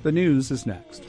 The news is next.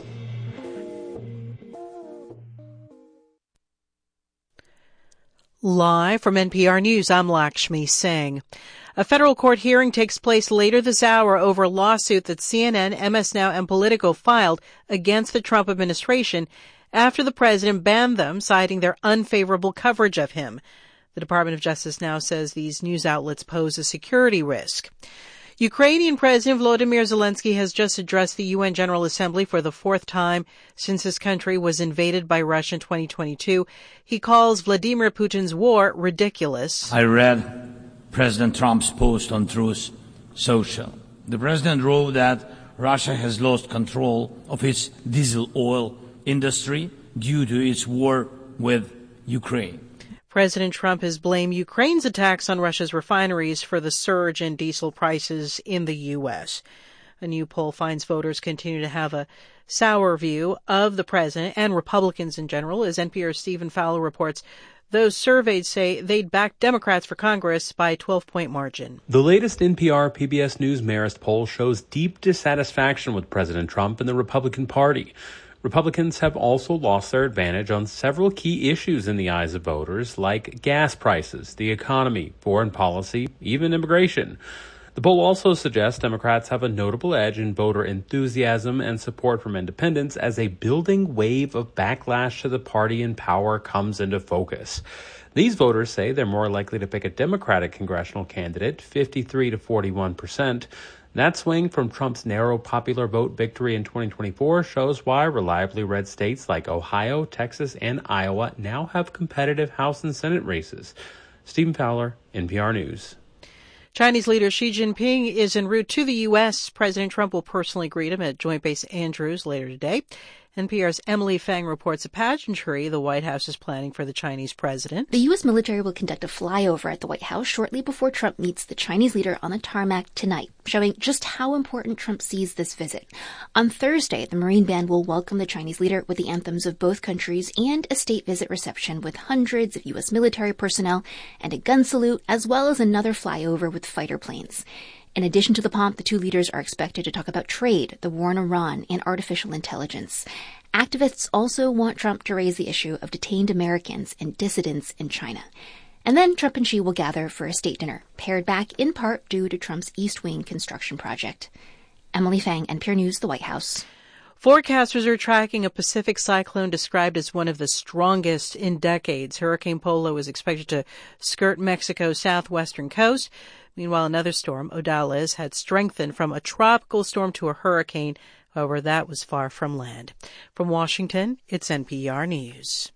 Live from NPR News, I'm Lakshmi Singh. A federal court hearing takes place later this hour over a lawsuit that CNN, MS Now, and Politico filed against the Trump administration after the president banned them, citing their unfavorable coverage of him. The Department of Justice now says these news outlets pose a security risk. Ukrainian President Volodymyr Zelensky has just addressed the UN General Assembly for the fourth time since his country was invaded by Russia in 2022. He calls Vladimir Putin's war ridiculous. I read President Trump's post on Truth Social. The president wrote that Russia has lost control of its diesel oil industry due to its war with Ukraine. President Trump has blamed Ukraine's attacks on Russia's refineries for the surge in diesel prices in the U.S. A new poll finds voters continue to have a sour view of the president and Republicans in general. As NPR's Stephen Fowler reports, those surveyed say they'd back Democrats for Congress by a 12-point margin. The latest NPR PBS News Marist poll shows deep dissatisfaction with President Trump and the Republican Party. Republicans have also lost their advantage on several key issues in the eyes of voters, like gas prices, the economy, foreign policy, even immigration. The poll also suggests Democrats have a notable edge in voter enthusiasm and support from independents as a building wave of backlash to the party in power comes into focus. These voters say they're more likely to pick a Democratic congressional candidate, 53 to 41%. That swing from Trump's narrow popular vote victory in 2024 shows why reliably red states like Ohio, Texas, and Iowa now have competitive House and Senate races. Stephen Fowler, NPR News. Chinese leader Xi Jinping is en route to the U.S. President Trump will personally greet him at Joint Base Andrews later today. NPR's Emily Fang reports a pageantry the White House is planning for the Chinese president. The U.S. military will conduct a flyover at the White House shortly before Trump meets the Chinese leader on the tarmac tonight, showing just how important Trump sees this visit. On Thursday, the Marine Band will welcome the Chinese leader with the anthems of both countries and a state visit reception with hundreds of U.S. military personnel and a gun salute, as well as another flyover with fighter planes. In addition to the pomp, the two leaders are expected to talk about trade, the war in Iran, and artificial intelligence. Activists also want Trump to raise the issue of detained Americans and dissidents in China. And then Trump and Xi will gather for a state dinner, pared back in part due to Trump's East Wing construction project. Emily Fang, NPR News, the White House. Forecasters are tracking a Pacific cyclone described as one of the strongest in decades. Hurricane Polo is expected to skirt Mexico's southwestern coast. Meanwhile, another storm, Odalis, had strengthened from a tropical storm to a hurricane. However, that was far from land. From Washington, it's NPR News.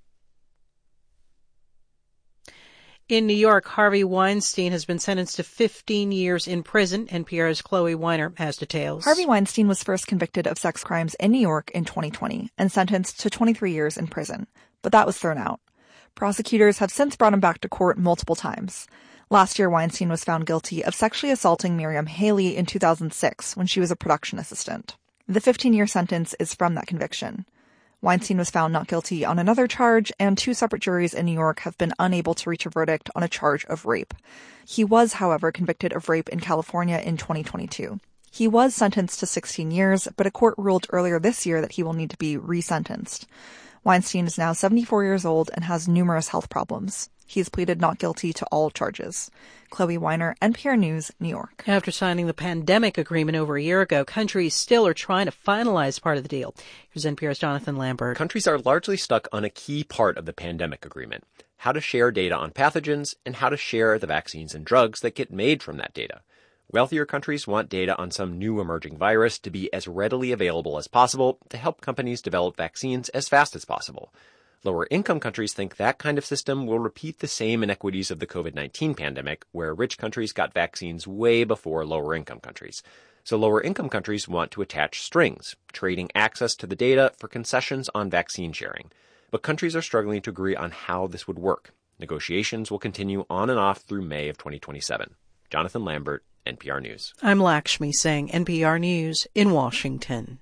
In New York, Harvey Weinstein has been sentenced to 15 years in prison. NPR's Chloe Weiner has details. Harvey Weinstein was first convicted of sex crimes in New York in 2020 and sentenced to 23 years in prison, but that was thrown out. Prosecutors have since brought him back to court multiple times. Last year, Weinstein was found guilty of sexually assaulting Miriam Haley in 2006 when she was a production assistant. The 15-year sentence is from that conviction. Weinstein was found not guilty on another charge, and two separate juries in New York have been unable to reach a verdict on a charge of rape. He was, however, convicted of rape in California in 2022. He was sentenced to 16 years, but a court ruled earlier this year that he will need to be resentenced. Weinstein is now 74 years old and has numerous health problems. He has pleaded not guilty to all charges. Chloe Weiner, NPR News, New York. After signing the pandemic agreement over a year ago, countries still are trying to finalize part of the deal. Here's NPR's Jonathan Lambert. Countries are largely stuck on a key part of the pandemic agreement, how to share data on pathogens and how to share the vaccines and drugs that get made from that data. Wealthier countries want data on some new emerging virus to be as readily available as possible to help companies develop vaccines as fast as possible. Lower-income countries think that kind of system will repeat the same inequities of the COVID-19 pandemic, where rich countries got vaccines way before lower-income countries. So lower-income countries want to attach strings, trading access to the data for concessions on vaccine sharing. But countries are struggling to agree on how this would work. Negotiations will continue on and off through May of 2027. Jonathan Lambert, NPR News. I'm Lakshmi Singh, NPR News in Washington.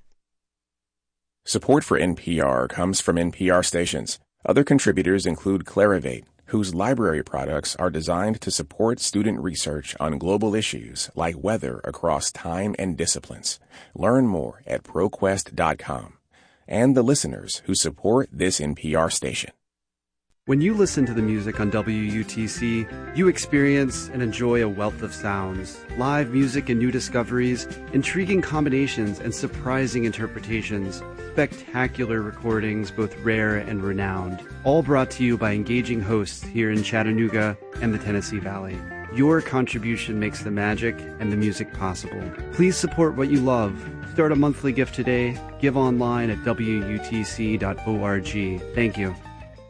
Support for NPR comes from NPR stations. Other contributors include Clarivate, whose library products are designed to support student research on global issues like weather across time and disciplines. Learn more at ProQuest.com. And the listeners who support this NPR station. When you listen to the music on WUTC, you experience and enjoy a wealth of sounds, live music and new discoveries, intriguing combinations and surprising interpretations, spectacular recordings, both rare and renowned, all brought to you by engaging hosts here in Chattanooga and the Tennessee Valley. Your contribution makes the magic and the music possible. Please support what you love. Start a monthly gift today. Give online at WUTC.org. Thank you.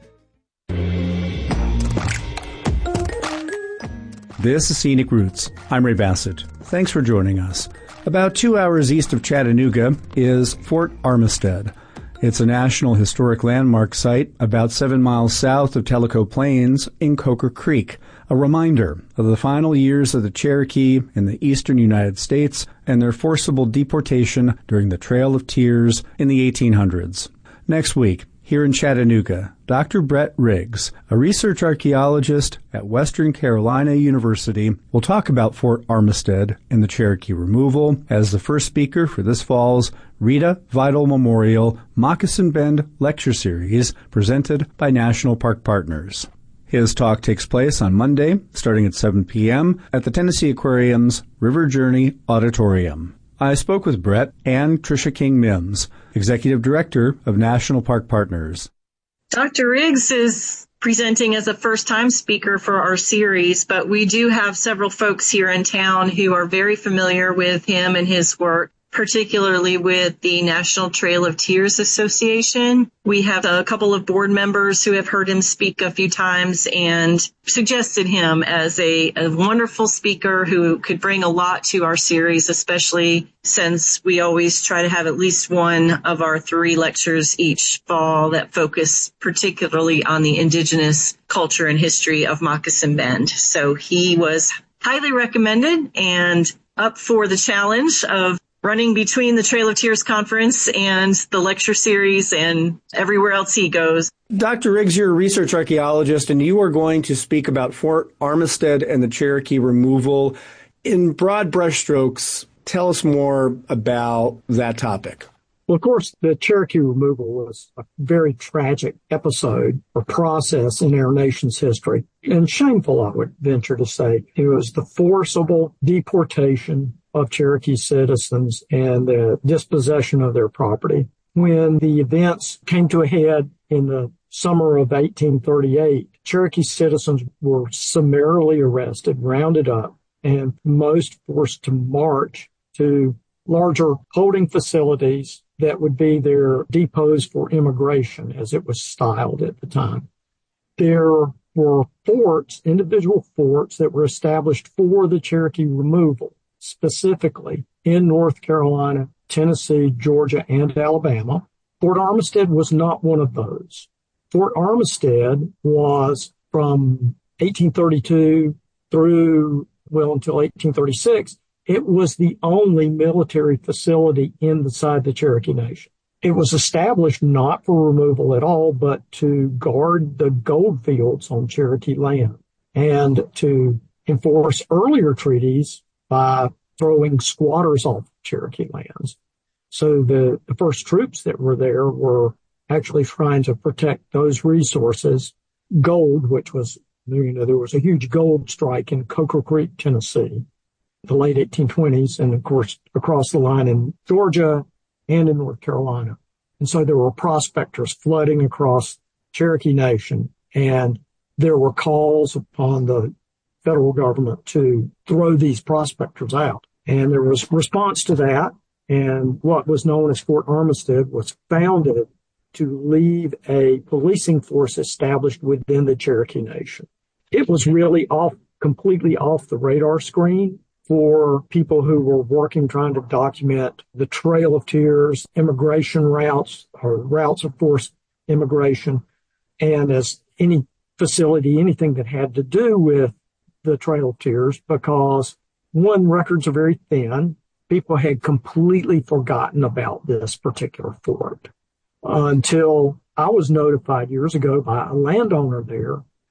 This is Scenic Roots. I'm Ray Bassett. Thanks for joining us. About 2 hours east of Chattanooga is Fort Armistead. It's a National Historic Landmark site about 7 miles south of Tellico Plains in Coker Creek, a reminder of the final years of the Cherokee in the eastern United States and their forcible deportation during the Trail of Tears in the 1800s. Next week, here in Chattanooga, Dr. Brett Riggs, a research archaeologist at Western Carolina University, will talk about Fort Armistead and the Cherokee removal as the first speaker for this fall's Rita Vidal Memorial Moccasin Bend Lecture Series presented by National Park Partners. His talk takes place on Monday, starting at 7 p.m. at the Tennessee Aquarium's River Journey Auditorium. I spoke with Brett and Tricia King Mims, Executive Director of National Park Partners. Dr. Riggs is presenting as a first-time speaker for our series, but we do have several folks here in town who are very familiar with him and his work, particularly with the National Trail of Tears Association. We have a couple of board members who have heard him speak a few times and suggested him as a wonderful speaker who could bring a lot to our series, especially since we always try to have at least one of our 3 lectures each fall that focus particularly on the indigenous culture and history of Moccasin Bend. So he was highly recommended and up for the challenge of running between the Trail of Tears conference and the lecture series and everywhere else he goes. Dr. Riggs, you're a research archaeologist, and you are going to speak about Fort Armistead and the Cherokee removal. In broad brushstrokes, tell us more about that topic. Well, of course, the Cherokee removal was a very tragic episode or process in our nation's history, and shameful, I would venture to say. It was the forcible deportation of Cherokee citizens and the dispossession of their property. When the events came to a head in the summer of 1838, Cherokee citizens were summarily arrested, rounded up, and most forced to march to larger holding facilities that would be their depots for immigration, as it was styled at the time. There were forts, individual forts, that were established for the Cherokee removal, specifically in North Carolina, Tennessee, Georgia, and Alabama. Fort Armistead was not one of those. Fort Armistead was from 1832 through, until 1836, it was the only military facility inside the Cherokee Nation. It was established not for removal at all, but to guard the gold fields on Cherokee land and to enforce earlier treaties by throwing squatters off Cherokee lands. So the first troops that were there were actually trying to protect those resources. Gold, which was, there was a huge gold strike in Coker Creek, Tennessee, the late 1820s, and of course across the line in Georgia and in North Carolina. And so there were prospectors flooding across Cherokee Nation, and there were calls upon the federal government to throw these prospectors out. And there was response to that, and what was known as Fort Armistead was founded to leave a policing force established within the Cherokee Nation. It was really completely off the radar screen for people who were working, trying to document the Trail of Tears, immigration routes, or routes of forced immigration, and as any facility, anything that had to do with the Trail of Tears, because one, records are very thin. People had completely forgotten about this particular fort until I was notified years ago by a landowner there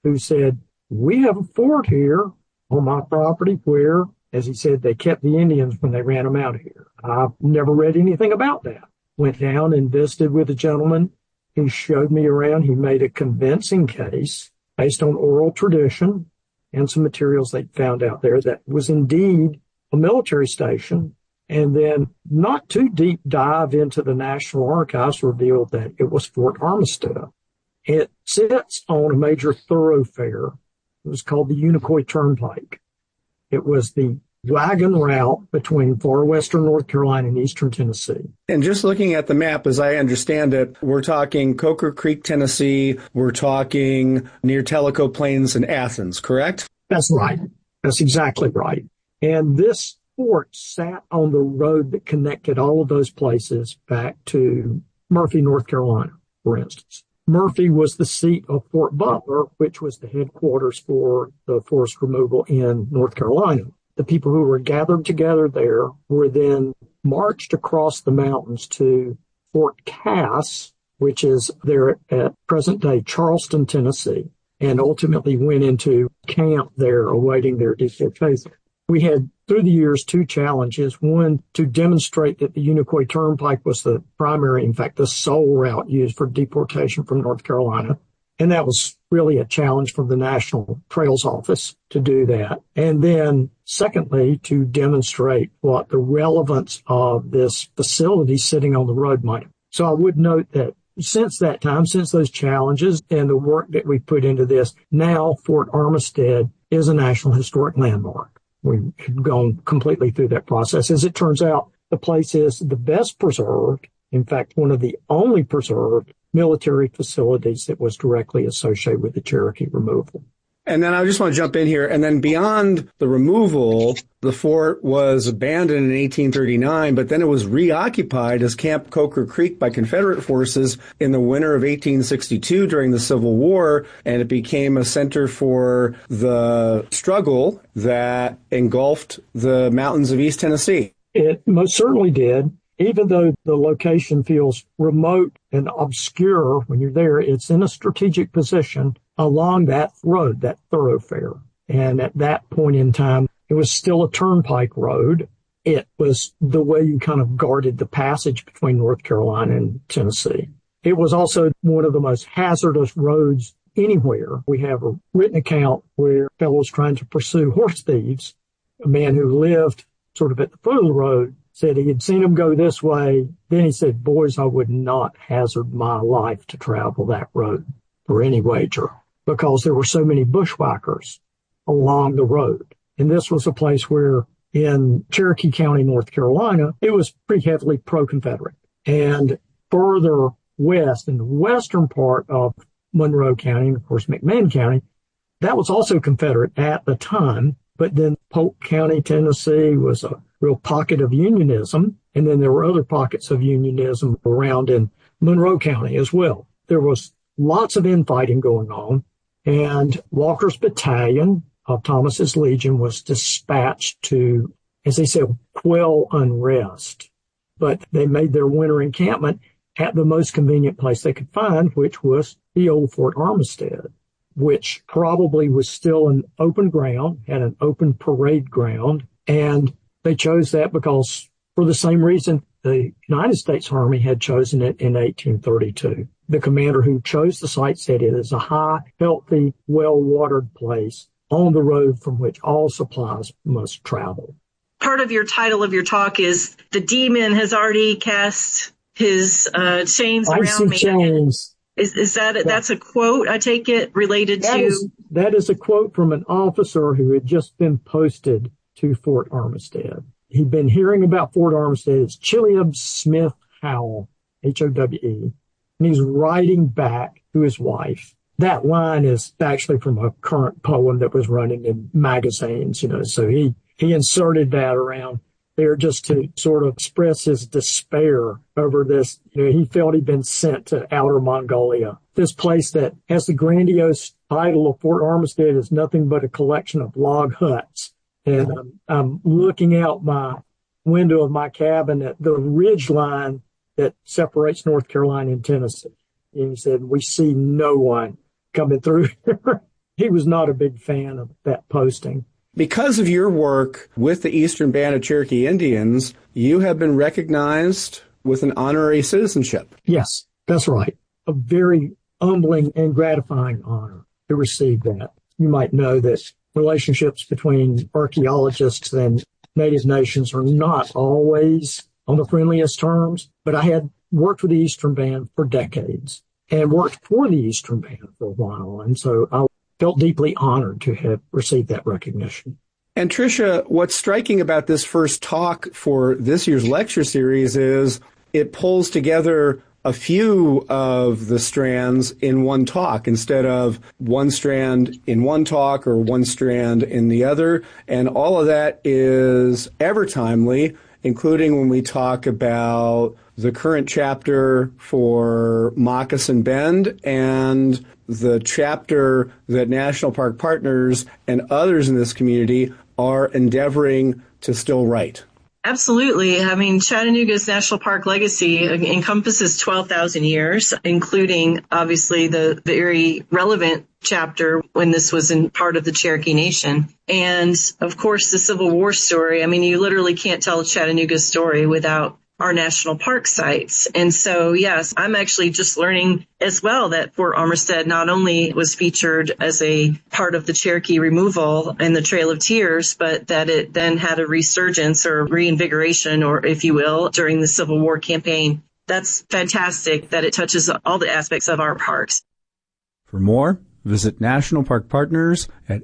who said, we have a fort here on my property where, as he said, they kept the Indians when they ran them out of here. I've never read anything about that. Went down and visited with a gentleman. He showed me around. He made a convincing case based on oral tradition and some materials they found out there that was indeed a military station. And then not too deep dive into the National Archives revealed that it was Fort Armistead. It sits on a major thoroughfare. It was called the Unicoi Turnpike. It was the wagon route between far western North Carolina and eastern Tennessee. And just looking at the map, as I understand it, we're talking Coker Creek, Tennessee. We're talking near Tellico Plains and Athens, correct? That's right. That's exactly right. And this fort sat on the road that connected all of those places back to Murphy, North Carolina, for instance. Murphy was the seat of Fort Butler, which was the headquarters for the forest removal in North Carolina. The people who were gathered together there were then marched across the mountains to Fort Cass, which is there at present-day Charleston, Tennessee, and ultimately went into camp there awaiting their deportation. We had, through the years, two challenges. One, to demonstrate that the Unicoi Turnpike was the primary, in fact, the sole route used for deportation from North Carolina. And that was really a challenge from the National Trails Office to do that. And then, secondly, to demonstrate what the relevance of this facility sitting on the road might be. So I would note that since that time, since those challenges and the work that we put into this, now Fort Armistead is a National Historic Landmark. We've gone completely through that process. As it turns out, the place is the best preserved, in fact, one of the only preserved military facilities that was directly associated with the Cherokee removal. And then I just want to jump in here. And then beyond the removal, the fort was abandoned in 1839, but then it was reoccupied as Camp Coker Creek by Confederate forces in the winter of 1862 during the Civil War. And it became a center for the struggle that engulfed the mountains of East Tennessee. It most certainly did. Even though the location feels remote and obscure when you're there, it's in a strategic position along that road, that thoroughfare. And at that point in time, it was still a turnpike road. It was the way you kind of guarded the passage between North Carolina and Tennessee. It was also one of the most hazardous roads anywhere. We have a written account where a fellow was trying to pursue horse thieves. A man who lived sort of at the foot of the road said he had seen them go this way. Then he said, boys, I would not hazard my life to travel that road for any wager because there were so many bushwhackers along the road. And this was a place where in Cherokee County, North Carolina, it was pretty heavily pro-Confederate. And further west, in the western part of Monroe County, and of course McMinn County, that was also Confederate at the time. But then Polk County, Tennessee was a real pocket of unionism. And then there were other pockets of unionism around in Monroe County as well. There was lots of infighting going on. And Walker's battalion of Thomas's Legion was dispatched to, as they said, quell unrest. But they made their winter encampment at the most convenient place they could find, which was the old Fort Armistead, which probably was still an open ground, had an open parade ground. And they chose that because for the same reason the United States Army had chosen it in 1832. The commander who chose the site said it is a high, healthy, well-watered place on the road from which all supplies must travel. Part of your title of your talk is The Demon Has Already Cast His Chains Around Me. Chains. Is that that's a quote, I take it, related to? That is a quote from an officer who had just been posted to Fort Armistead. He'd been hearing about Fort Armistead. It's Chiliab Smith Howell, Howe, and he's writing back to his wife. That line is actually from a current poem that was running in magazines, so he inserted that around there just to sort of express his despair over this. He felt he'd been sent to outer Mongolia. This place that has the grandiose title of Fort Armistead is nothing but a collection of log huts. And I'm looking out my window of my cabin at the ridge line that separates North Carolina and Tennessee. And he said, we see no one coming through here. he was not a big fan of that posting. Because of your work with the Eastern Band of Cherokee Indians, you have been recognized with an honorary citizenship. Yes, that's right. A very humbling and gratifying honor to receive that. You might know that relationships between archaeologists and Native nations are not always on the friendliest terms, but I had worked with the Eastern Band for decades and worked for the Eastern Band for a while, and so I felt deeply honored to have received that recognition. And Tricia, what's striking about this first talk for this year's lecture series is it pulls together a few of the strands in one talk instead of one strand in one talk or one strand in the other. And all of that is ever timely, including when we talk about the current chapter for Moccasin Bend and the chapter that National Park Partners and others in this community are endeavoring to still write. Absolutely. I mean, Chattanooga's National Park legacy encompasses 12,000 years, including, obviously, the very relevant chapter when this was in part of the Cherokee Nation. And, of course, the Civil War story. I mean, you literally can't tell Chattanooga's story without our national park sites. And so, yes, I'm actually just learning as well that Fort Armistead not only was featured as a part of the Cherokee removal and the Trail of Tears, but that it then had a resurgence or reinvigoration, or if you will, during the Civil War campaign. That's fantastic that it touches all the aspects of our parks. For more, visit National Park Partners at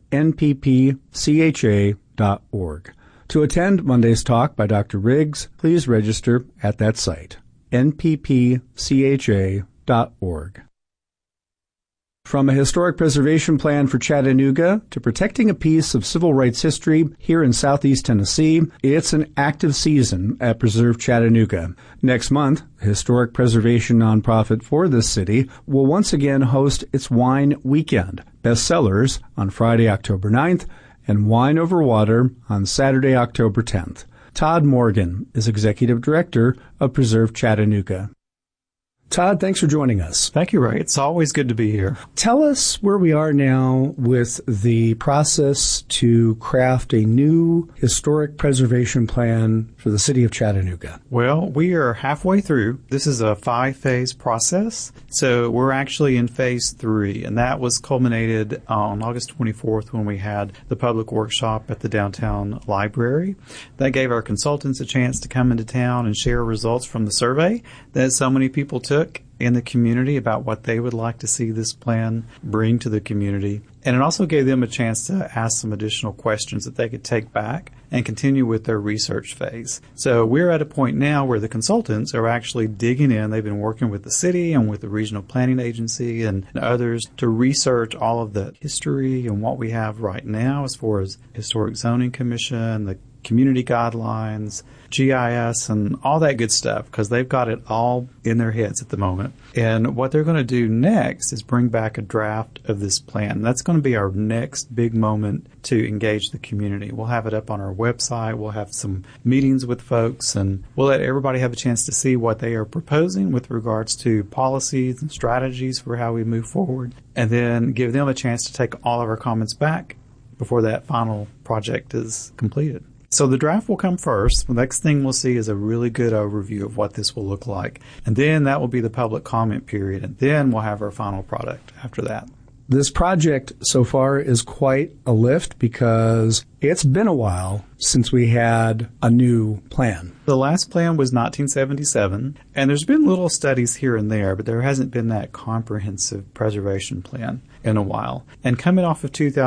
nppcha.org. To attend Monday's talk by Dr. Riggs, please register at that site, nppcha.org. From a historic preservation plan for Chattanooga to protecting a piece of civil rights history here in southeast Tennessee, it's an active season at Preserve Chattanooga. Next month, the historic preservation nonprofit for this city will once again host its Wine Weekend, bestsellers on Friday, October 9th, and Wine Over Water on Saturday, October 10th. Todd Morgan is Executive Director of Preserve Chattanooga. Todd, thanks for joining us. Thank you, Ray. It's always good to be here. Tell us where we are now with the process to craft a new historic preservation plan for the city of Chattanooga. Well, we are halfway through. This is a 5-phase process. So we're actually in phase 3, and that was culminated on August 24th when we had the public workshop at the downtown library. That gave our consultants a chance to come into town and share results from the survey that so many people took in the community about what they would like to see this plan bring to the community. And it also gave them a chance to ask some additional questions that they could take back and continue with their research phase. So we're at a point now where the consultants are actually digging in. They've been working with the city and with the regional planning agency and others to research all of the history and what we have right now as far as Historic Zoning Commission, the community guidelines, GIS, and all that good stuff, because they've got it all in their heads at the moment. And what they're going to do next is bring back a draft of this plan. That's going to be our next big moment to engage the community. We'll have it up on our website. We'll have some meetings with folks, and we'll let everybody have a chance to see what they are proposing with regards to policies and strategies for how we move forward, and then give them a chance to take all of our comments back before that final project is completed. So the draft will come first. The next thing we'll see is a really good overview of what this will look like. And then that will be the public comment period. And then we'll have our final product after that. This project so far is quite a lift because it's been a while since we had a new plan. The last plan was 1977, and there's been little studies here and there, but there hasn't been that comprehensive preservation plan in a while. And coming off of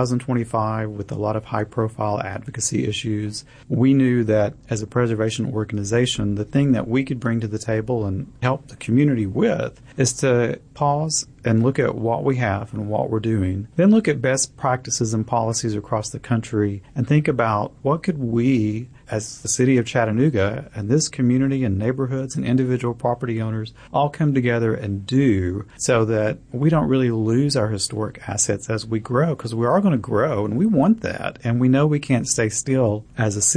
2025 with a lot of high-profile advocacy issues, we knew that as a preservation organization, the thing that we could bring to the table and help the community with is to pause and look at what we have and what we're doing, then look at best practices and policies across the country and think about what could we as the city of Chattanooga and this community and neighborhoods and individual property owners all come together and do so that we don't really lose our historic assets as we grow, because we are going to grow and we want that, and we know we can't stay still as a city.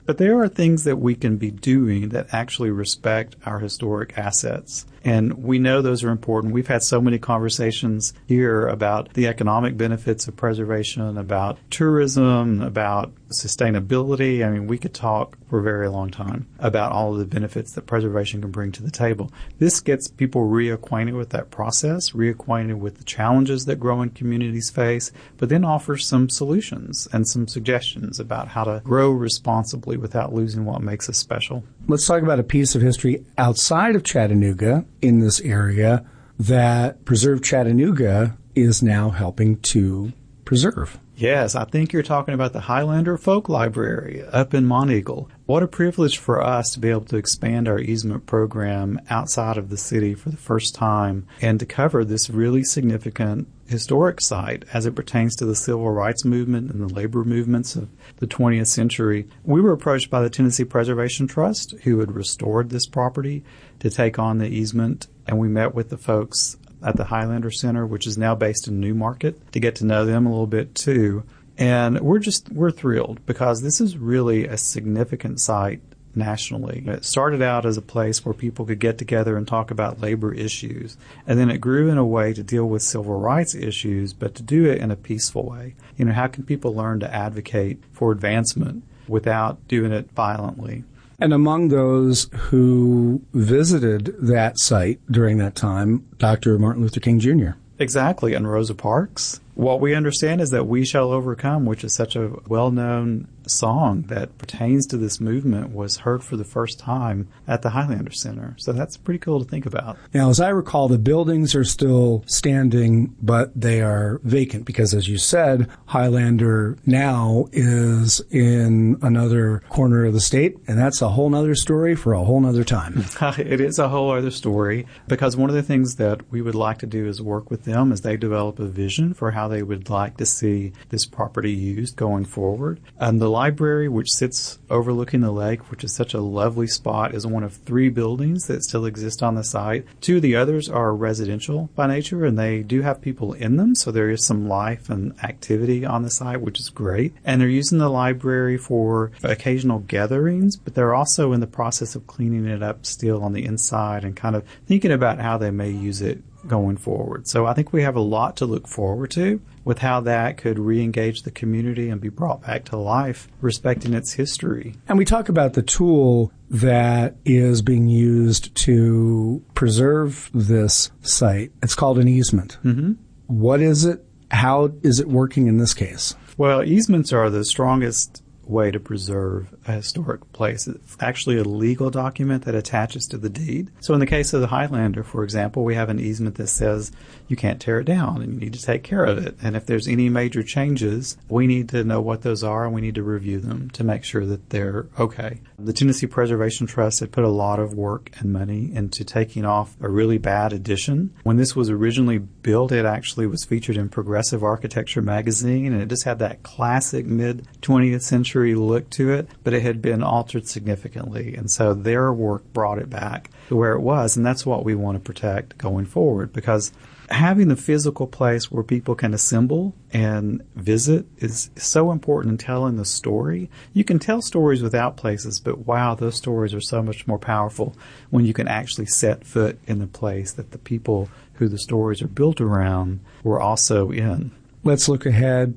But there are things that we can be doing that actually respect our historic assets. And we know those are important. We've had so many conversations here about the economic benefits of preservation, about tourism, about sustainability. I mean, we could talk for a very long time about all of the benefits that preservation can bring to the table. This gets people reacquainted with that process, reacquainted with the challenges that growing communities face, but then offers some solutions and some suggestions about how to grow responsibly without losing what makes us special. Let's talk about a piece of history outside of Chattanooga in this area that Preserve Chattanooga is now helping to preserve. Yes, I think you're talking about the Highlander Folk Library up in Monteagle. What a privilege for us to be able to expand our easement program outside of the city for the first time and to cover this really significant historic site as it pertains to the civil rights movement and the labor movements of the 20th century. We were approached by the Tennessee Preservation Trust, who had restored this property, to take on the easement, and we met with the folks at the Highlander Center, which is now based in Newmarket, to get to know them a little bit too. And we're thrilled because this is really a significant site nationally. It started out as a place where people could get together and talk about labor issues, and then it grew in a way to deal with civil rights issues, but to do it in a peaceful way. You know, how can people learn to advocate for advancement without doing it violently? And among those who visited that site during that time, Dr. Martin Luther King Jr. Exactly, and Rosa Parks. What we understand is that We Shall Overcome, which is such a well-known song that pertains to this movement, was heard for the first time at the Highlander Center. So that's pretty cool to think about. Now, as I recall, the buildings are still standing, but they are vacant because, as you said, Highlander now is in another corner of the state, and that's a whole nother story for a whole nother time. It is a whole other story, because one of the things that we would like to do is work with them as they develop a vision for how they would like to see this property used going forward. And the library, which sits overlooking the lake, which is such a lovely spot, is one of 3 buildings that still exist on the site. 2 of the others are residential by nature, and they do have people in them, so there is some life and activity on the site, which is great. And they're using the library for occasional gatherings, but they're also in the process of cleaning it up still on the inside and kind of thinking about how they may use it going forward. So I think we have a lot to look forward to with how that could re-engage the community and be brought back to life, respecting its history. And we talk about the tool that is being used to preserve this site. It's called an easement. Mm-hmm. What is it? How is it working in this case? Well, easements are the strongest way to preserve a historic place. It's actually a legal document that attaches to the deed. So in the case of the Highlander, for example, we have an easement that says you can't tear it down and you need to take care of it. And if there's any major changes, we need to know what those are and we need to review them to make sure that they're okay. The Tennessee Preservation Trust had put a lot of work and money into taking off a really bad addition. When this was originally built, it actually was featured in Progressive Architecture magazine, and it just had that classic mid-20th century look to it, but it had been altered significantly. And so their work brought it back to where it was. And that's what we want to protect going forward, because having the physical place where people can assemble and visit is so important in telling the story. You can tell stories without places, but wow, those stories are so much more powerful when you can actually set foot in the place that the people who the stories are built around were also in. Let's look ahead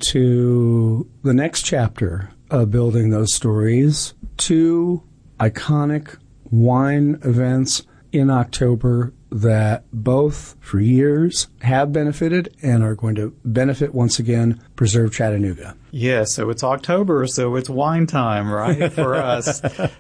to the next chapter of building those stories. 2 iconic wine events in October that both for years have benefited and are going to benefit once again Preserve Chattanooga. Yeah, so it's October, so it's wine time, right, for us.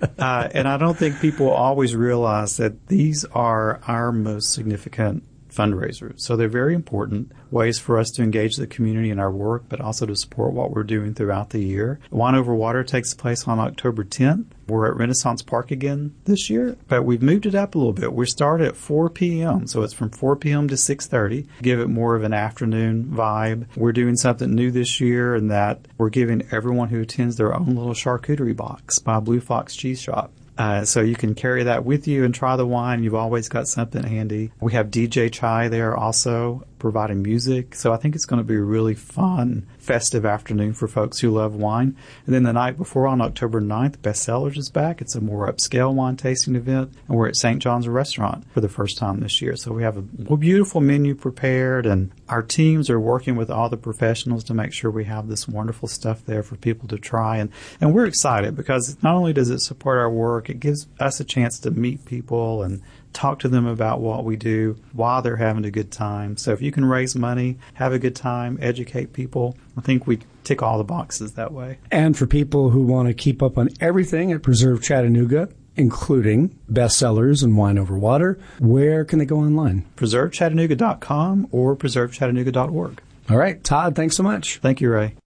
And I don't think people always realize that these are our most significant fundraisers. So they're very important ways for us to engage the community in our work, but also to support what we're doing throughout the year. Wine Over Water takes place on October 10th. We're at Renaissance Park again this year, but we've moved it up a little bit. We start at 4 p.m., so it's from 4 p.m. to 6:30. Give it more of an afternoon vibe. We're doing something new this year in that we're giving everyone who attends their own little charcuterie box by Blue Fox Cheese Shop. So you can carry that with you and try the wine. You've always got something handy. We have DJ Chai there also. providing music. So I think it's going to be a really fun, festive afternoon for folks who love wine. And then the night before, on October 9th, Bestsellers is back. It's a more upscale wine tasting event, and we're at St. John's Restaurant for the first time this year. So we have a beautiful menu prepared, and our teams are working with all the professionals to make sure we have this wonderful stuff there for people to try. And we're excited because not only does it support our work, it gives us a chance to meet people and talk to them about what we do while they're having a good time. So if you can raise money, have a good time, educate people, I think we tick all the boxes that way. And for people who want to keep up on everything at Preserve Chattanooga, including Bestsellers and Wine Over Water, where can they go online? PreserveChattanooga.com or PreserveChattanooga.org. All right. Todd, thanks so much. Thank you, Ray.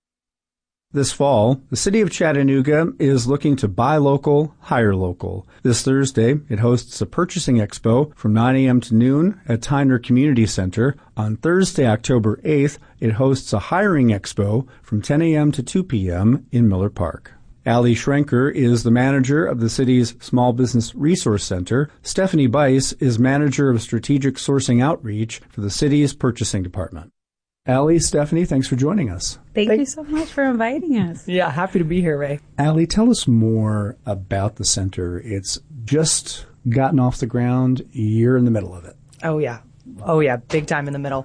This fall, the City of Chattanooga is looking to buy local, hire local. This Thursday, it hosts a purchasing expo from 9 a.m. to noon at Tyner Community Center. On Thursday, October 8th, it hosts a hiring expo from 10 a.m. to 2 p.m. in Miller Park. Allie Schrenker is the manager of the city's Small Business Resource Center. Stephanie Bice is manager of Strategic Sourcing Outreach for the city's purchasing department. Allie, Stephanie, thanks for joining us. Thank you so much for inviting us. Yeah, happy to be here, Ray. Allie, tell us more about the center. It's just gotten off the ground. You're in the middle of it. Oh, yeah, big time in the middle.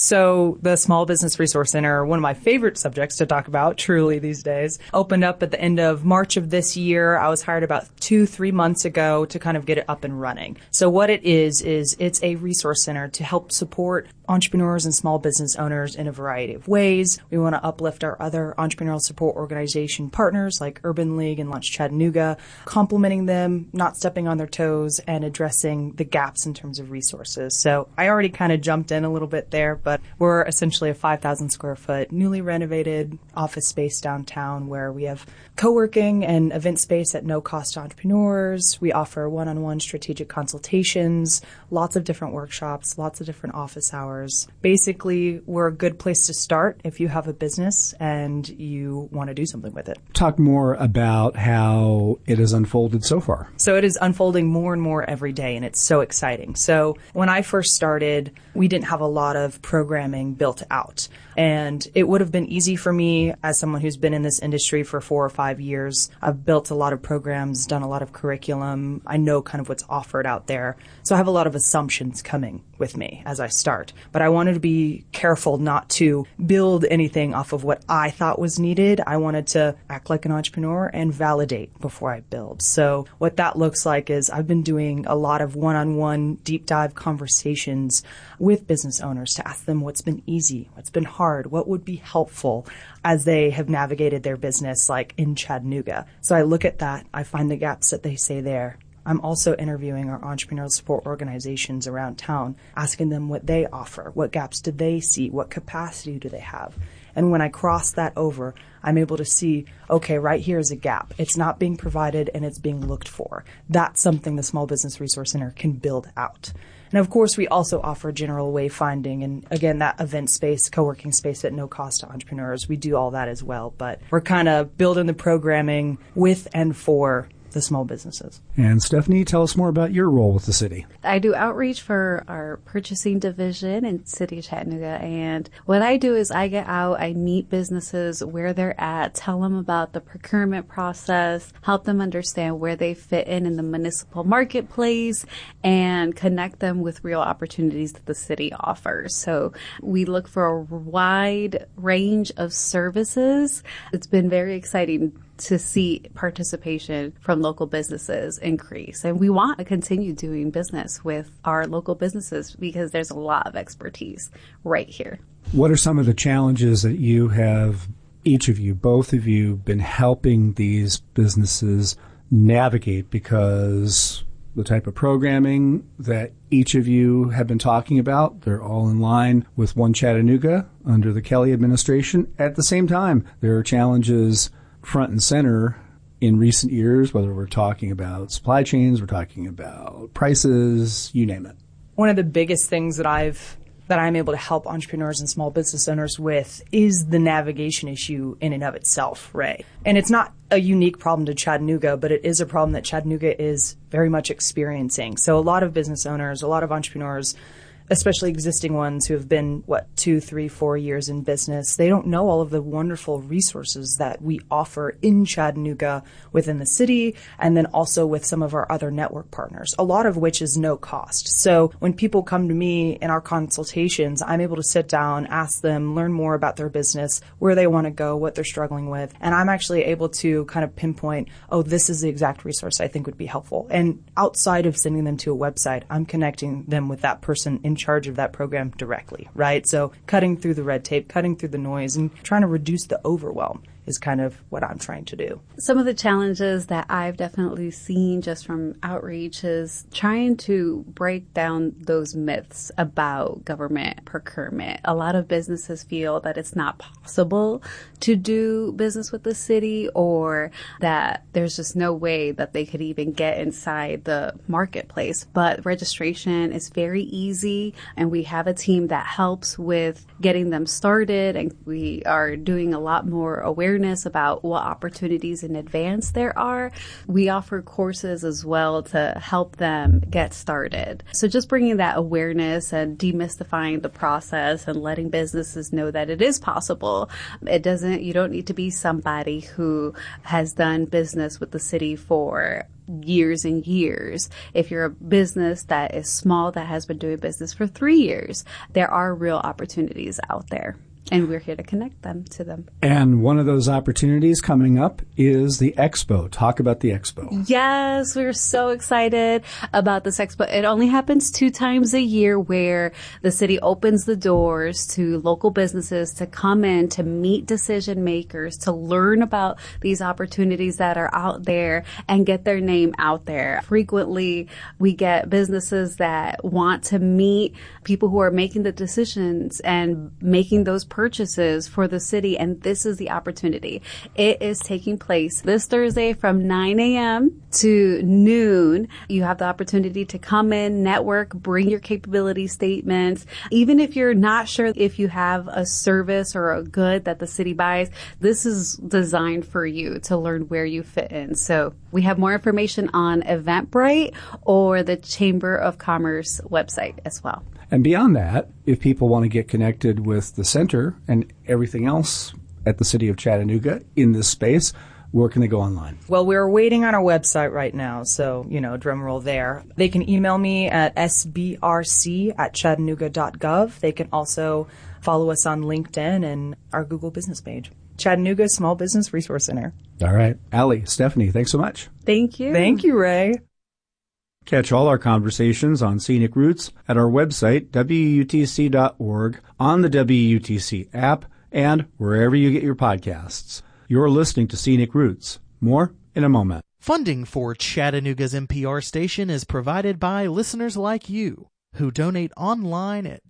So the Small Business Resource Center, one of my favorite subjects to talk about, truly, these days, opened up at the end of March of this year. I was hired about 2-3 months ago to kind of get it up and running. So what it is it's a resource center to help support entrepreneurs and small business owners in a variety of ways. We want to uplift our other entrepreneurial support organization partners like Urban League and Launch Chattanooga, complementing them, not stepping on their toes, and addressing the gaps in terms of resources. So I already kind of jumped in a little bit there, but we're essentially a 5,000 square foot, newly renovated office space downtown where we have co-working and event space at no cost to entrepreneurs. We offer one-on-one strategic consultations, lots of different workshops, lots of different office hours. Basically, we're a good place to start if you have a business and you want to do something with it. Talk more about how it has unfolded so far. So it is unfolding more and more every day, and it's so exciting. So when I first started, we didn't have a lot of programming built out. And it would have been easy for me as someone who's been in this industry for 4 or 5 years. I've built a lot of programs, done a lot of curriculum. I know kind of what's offered out there. So I have a lot of assumptions coming with me as I start. But I wanted to be careful not to build anything off of what I thought was needed. I wanted to act like an entrepreneur and validate before I build. So what that looks like is I've been doing a lot of one-on-one deep dive conversations with business owners to ask them what's been easy, what's been hard, what would be helpful as they have navigated their business like in Chattanooga. So I look at that, I find the gaps that they say there. I'm also interviewing our entrepreneurial support organizations around town, asking them what they offer, what gaps do they see, what capacity do they have. And when I cross that over, I'm able to see, okay, right here is a gap. It's not being provided and it's being looked for. That's something the Small Business Resource Center can build out. And of course, we also offer general wayfinding and, again, that event space, co-working space at no cost to entrepreneurs. We do all that as well, but we're kind of building the programming with and for the small businesses. And Stephanie, tell us more about your role with the city. I do outreach for our purchasing division in City of Chattanooga, and what I do is I get out, I meet businesses where they're at, tell them about the procurement process, help them understand where they fit in the municipal marketplace, and connect them with real opportunities that the city offers. So we look for a wide range of services. It's been very exciting to see participation from local businesses increase. And we want to continue doing business with our local businesses because there's a lot of expertise right here. What are some of the challenges that you have, each of you, both of you, been helping these businesses navigate? Because the type of programming that each of you have been talking about, they're all in line with One Chattanooga under the Kelly administration. At the same time, there are challenges front and center in recent years, whether we're talking about supply chains, we're talking about prices, you name it. One of the biggest things that I'm able to help entrepreneurs and small business owners with is the navigation issue in and of itself, Ray. And it's not a unique problem to Chattanooga, but it is a problem that Chattanooga is very much experiencing. So a lot of business owners, a lot of entrepreneurs especially existing ones who have been, 2, 3, 4 years in business, they don't know all of the wonderful resources that we offer in Chattanooga within the city, and then also with some of our other network partners, a lot of which is no cost. So when people come to me in our consultations, I'm able to sit down, ask them, learn more about their business, where they want to go, what they're struggling with, and I'm actually able to kind of pinpoint, this is the exact resource I think would be helpful. And outside of sending them to a website, I'm connecting them with that person in charge of that program directly, right? So cutting through the red tape, cutting through the noise, and trying to reduce the overwhelm is kind of what I'm trying to do. Some of the challenges that I've definitely seen just from outreach is trying to break down those myths about government procurement. A lot of businesses feel that it's not possible to do business with the city, or that there's just no way that they could even get inside the marketplace. But registration is very easy, and we have a team that helps with getting them started, and we are doing a lot more awareness about what opportunities in advance there are. We offer courses as well to help them get started. So just bringing that awareness and demystifying the process and letting businesses know that it is possible. You don't need to be somebody who has done business with the city for years and years. If you're a business that is small, that has been doing business for 3 years, there are real opportunities out there. And we're here to connect them to them. And one of those opportunities coming up is the Expo. Talk about the Expo. Yes, we're so excited about this Expo. It only happens 2 times a year, where the city opens the doors to local businesses to come in, to meet decision makers, to learn about these opportunities that are out there and get their name out there. Frequently, we get businesses that want to meet people who are making the decisions and making those purchases for the city, and this is the opportunity. It is taking place this Thursday from 9 a.m. to noon. You have the opportunity to come in, network, bring your capability statements. Even if you're not sure if you have a service or a good that the city buys, this is designed for you to learn where you fit in. So we have more information on Eventbrite or the Chamber of Commerce website as well. And beyond that, if people want to get connected with the center and everything else at the City of Chattanooga in this space, where can they go online? Well, we're waiting on our website right now, so, drum roll there. They can email me at sbrc@chattanooga.gov. They can also follow us on LinkedIn and our Google business page. Chattanooga Small Business Resource Center. All right. Allie, Stephanie, thanks so much. Thank you. Thank you, Ray. Catch all our conversations on Scenic Roots at our website, WUTC.org, on the WUTC app, and wherever you get your podcasts. You're listening to Scenic Roots. More in a moment. Funding for Chattanooga's NPR station is provided by listeners like you, who donate online at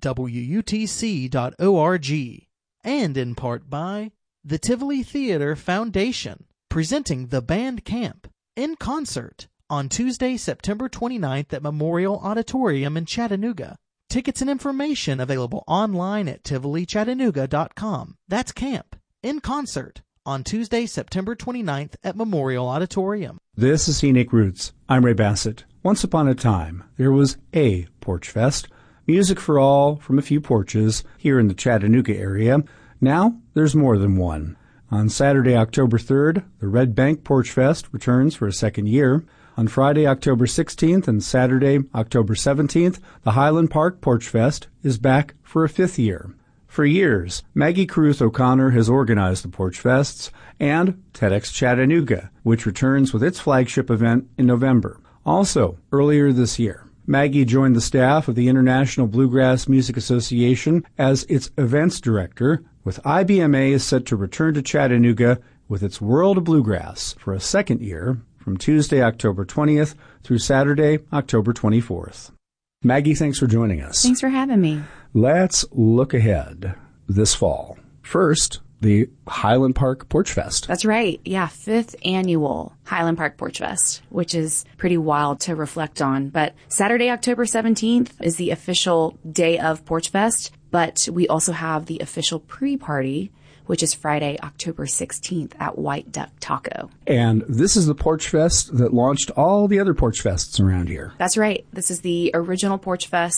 WUTC.org, and in part by the Tivoli Theater Foundation, presenting the band Camp in concert on Tuesday, September 29th at Memorial Auditorium in Chattanooga. Tickets and information available online at TivoliChattanooga.com. That's Camp in concert on Tuesday, September 29th at Memorial Auditorium. This is Scenic Roots. I'm Ray Bassett. Once upon a time, there was a Porch Fest, music for all from a few porches here in the Chattanooga area. Now, there's more than one. On Saturday, October 3rd, the Red Bank Porch Fest returns for a second year. On Friday, October 16th and Saturday, October 17th, the Highland Park Porch Fest is back for a 5th year. For years, Maggie Caruth O'Connor has organized the Porch Fests and TEDx Chattanooga, which returns with its flagship event in November. Also, earlier this year, Maggie joined the staff of the International Bluegrass Music Association as its events director, with IBMA set to return to Chattanooga with its World of Bluegrass for a second year from Tuesday, October 20th through Saturday, October 24th. Maggie, thanks for joining us. Thanks for having me. Let's look ahead this fall. First, the Highland Park Porch Fest. That's right. Yeah, 5th annual Highland Park Porch Fest, which is pretty wild to reflect on. But Saturday, October 17th is the official day of Porch Fest, but we also have the official pre-party, which is Friday, October 16th at White Duck Taco. And this is the Porch Fest that launched all the other Porch Fests around here. That's right. This is the original Porch Fest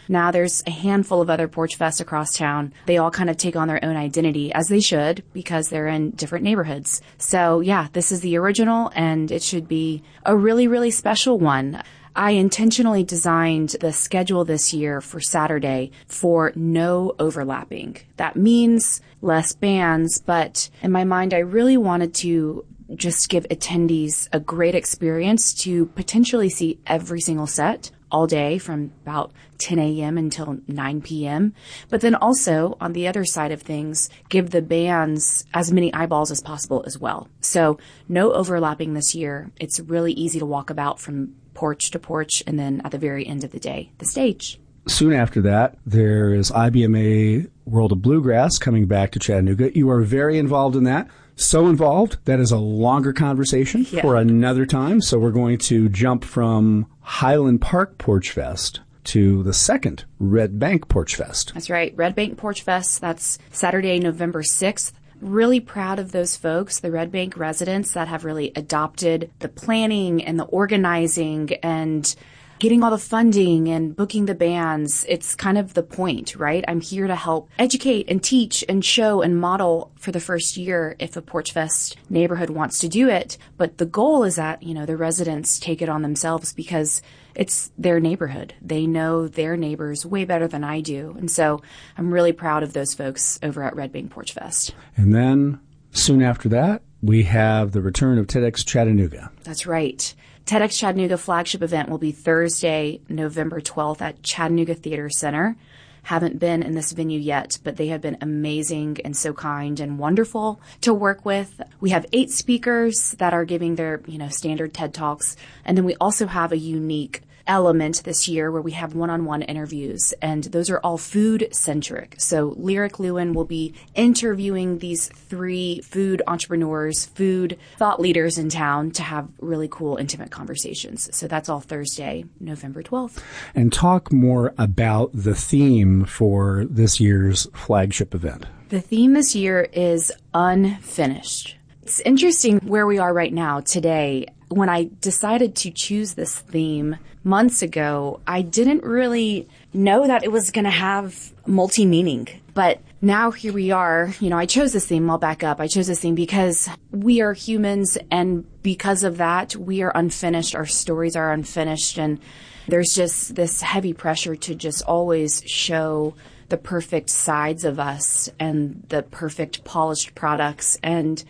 Now there's a handful of other Porch Fests across town. They all kind of take on their own identity, as they should, because they're in different neighborhoods. So yeah, this is the original, and it should be a really, really special one. I intentionally designed the schedule this year for Saturday for no overlapping. That means less bands, but in my mind, I really wanted to just give attendees a great experience to potentially see every single set all day from about 10 a.m. until 9 p.m. But then also, on the other side of things, give the bands as many eyeballs as possible as well. So no overlapping this year. It's really easy to walk about from porch to porch, and then at the very end of the day, the stage. Soon after that, there is IBMA World of Bluegrass coming back to Chattanooga. You are very involved in that. So involved, that is a longer conversation for another time. So we're going to jump from Highland Park Porch Fest to the second Red Bank Porch Fest. That's right. Red Bank Porch Fest. That's Saturday, November 6th. Really proud of those folks, the Red Bank residents that have really adopted the planning and the organizing and getting all the funding and booking the bands. It's kind of the point, right? I'm here to help educate and teach and show and model for the first year if a Porch Fest neighborhood wants to do it. But the goal is that, the residents take it on themselves because it's their neighborhood. They know their neighbors way better than I do. And so I'm really proud of those folks over at Red Bank Porch Fest. And then soon after that, we have the return of TEDx Chattanooga. That's right. TEDx Chattanooga flagship event will be Thursday, November 12th at Chattanooga Theater Center. Haven't been in this venue yet, but they have been amazing and so kind and wonderful to work with. We have 8 speakers that are giving their, standard TED Talks. And then we also have a unique element this year where we have one-on-one interviews, and those are all food-centric. So Lyric Lewin will be interviewing these 3 food entrepreneurs, food thought leaders in town to have really cool, intimate conversations. So that's all Thursday, November 12th. And talk more about the theme for this year's flagship event. The theme this year is unfinished. It's interesting where we are right now today. When I decided to choose this theme months ago, I didn't really know that it was going to have multi-meaning. But now here we are. I chose this theme. I'll back up. I chose this theme because we are humans, and because of that, we are unfinished. Our stories are unfinished, and there's just this heavy pressure to just always show the perfect sides of us and the perfect polished products. And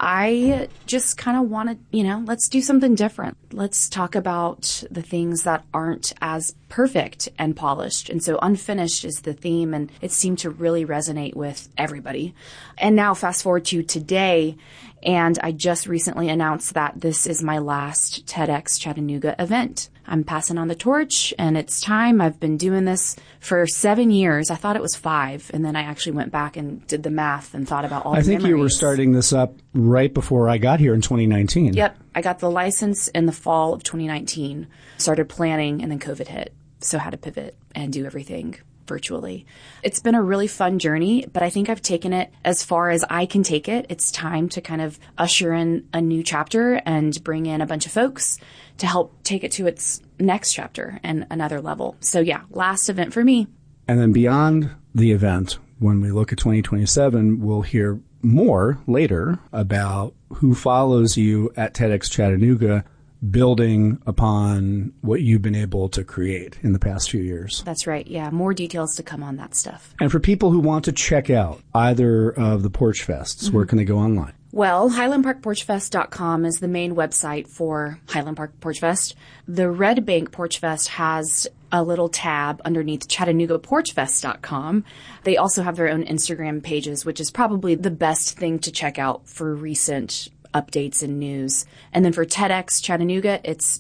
I just kind of wanted, let's do something different. Let's talk about the things that aren't as perfect and polished. And so unfinished is the theme, and it seemed to really resonate with everybody. And now fast forward to today, and I just recently announced that this is my last TEDx Chattanooga event. I'm passing on the torch, and it's time. I've been doing this for 7 years. I thought it was 5, and then I actually went back and did the math and thought about all the memories. I think you were starting this up right before I got here in 2019. Yep. I got the license in the fall of 2019, started planning, and then COVID hit. So had to pivot and do everything virtually. It's been a really fun journey, but I think I've taken it as far as I can take it. It's time to kind of usher in a new chapter and bring in a bunch of folks to help take it to its next chapter and another level. So yeah, last event for me. And then beyond the event, when we look at 2027, we'll hear more later about who follows you at TEDx Chattanooga, building upon what you've been able to create in the past few years. That's right. Yeah, more details to come on that stuff. And for people who want to check out either of the Porch Fests, where can they go online? Well, HighlandParkPorchFest.com is the main website for Highland Park Porch Fest. The Red Bank Porch Fest has a little tab underneath ChattanoogaPorchFest.com. They also have their own Instagram pages, which is probably the best thing to check out for recent updates and news. And then for TEDx Chattanooga, it's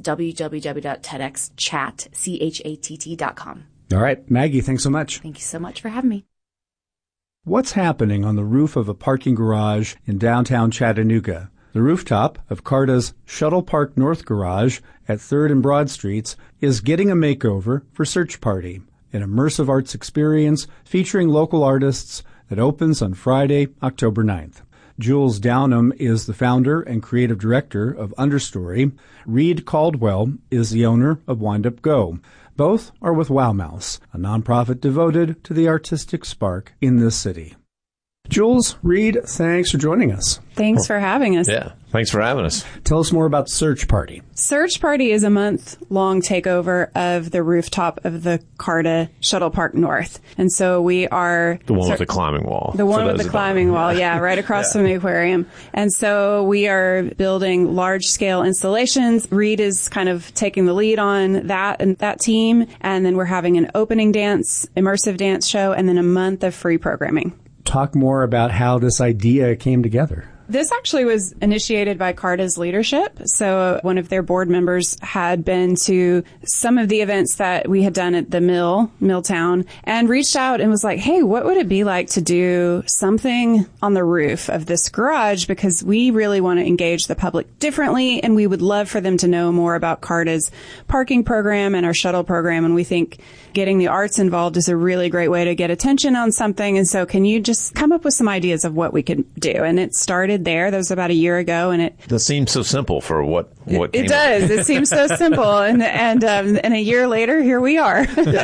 www.TEDxChat.com. All right. Maggie, thanks so much. Thank you so much for having me. What's happening on the roof of a parking garage in downtown Chattanooga? The rooftop of CARTA's Shuttle Park North Garage at 3rd and Broad Streets is getting a makeover for Search Party, an immersive arts experience featuring local artists that opens on Friday, October 9th. Jules Downham is the founder and creative director of Understory. Reed Caldwell is the owner of Wind Up Go. Both are with Wow Mouse, a nonprofit devoted to the artistic spark in this city. Jules, Reed, thanks for joining us. Thanks for having us. Yeah, thanks for having us. Tell us more about Search Party. Search Party is a month-long takeover of the rooftop of the Carta Shuttle Park North. And so we are... The one with the climbing wall. The one with the climbing wall, yeah, right across from the aquarium. And so we are building large-scale installations. Reed is kind of taking the lead on that and that team. And then we're having an opening dance, immersive dance show, and then a month of free programming. Talk more about how this idea came together. This actually was initiated by Carta's leadership. So one of their board members had been to some of the events that we had done at the Milltown, and reached out and was like, hey, what would it be like to do something on the roof of this garage? Because we really want to engage the public differently, and we would love for them to know more about Carta's parking program and our shuttle program. And we think getting the arts involved is a really great way to get attention on something. And so can you just come up with some ideas of what we could do? And it started there. That was about a year ago, and that seems so simple for what it does. It seems so simple, and a year later, here we are.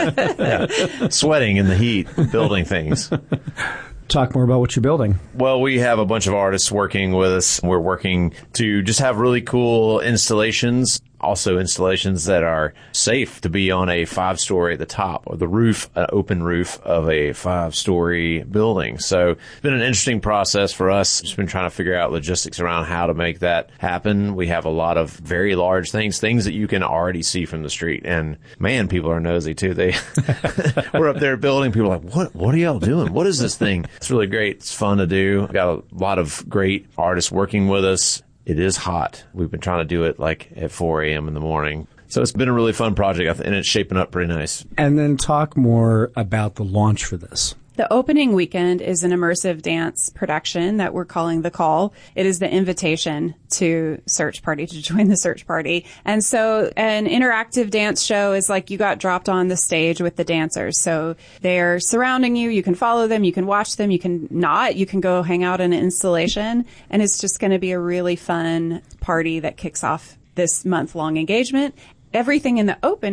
yeah. Sweating in the heat, building things. Talk more about what you're building. Well, we have a bunch of artists working with us. We're working to just have really cool installations. Also installations that are safe to be on a 5-story at the top, or the roof, an open roof of a 5-story building. So it's been an interesting process for us. Just been trying to figure out logistics around how to make that happen. We have a lot of very large things that you can already see from the street. And man, people are nosy too. We're up there building. People are like, what are y'all doing? What is this thing? It's really great. It's fun to do. We've got a lot of great artists working with us. It is hot. We've been trying to do it like at 4 a.m. in the morning. So it's been a really fun project, and it's shaping up pretty nice. And then talk more about the launch for this. The opening weekend is an immersive dance production that we're calling The Call. It is the invitation to Search Party, to join the Search Party. And so an interactive dance show is like you got dropped on the stage with the dancers. So they're surrounding you. You can follow them. You can watch them. You can not. You can go hang out in an installation. And it's just going to be a really fun party that kicks off this month-long engagement. Everything in the opening